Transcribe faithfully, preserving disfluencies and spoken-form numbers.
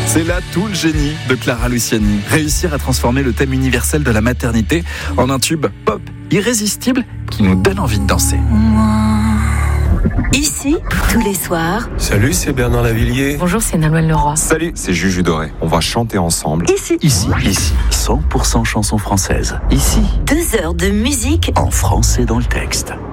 C'est là tout le génie de Clara Luciani. Réussir à transformer le thème universel de la maternité en un tube pop irrésistible qui nous donne envie de danser. Ici, tous les soirs. Salut, c'est Bernard Lavillier. Bonjour, c'est Nolwenn Leroy. Salut, c'est Juju Doré. On va chanter ensemble. Ici. Ici, ici, cent pour cent chansons françaises. Ici, Deux heures de musique en français dans le texte.